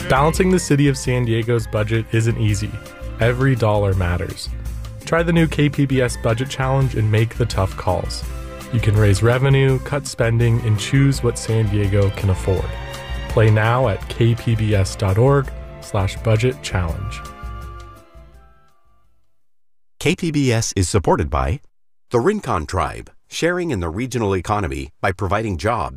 Balancing the city of San Diego's budget isn't easy. Every dollar matters. Try the new KPBS Budget Challenge and make the tough calls. You can raise revenue, cut spending, and choose what San Diego can afford. Play now at kpbs.org/budget challenge. KPBS is supported by the Rincon Tribe, sharing in the regional economy by providing jobs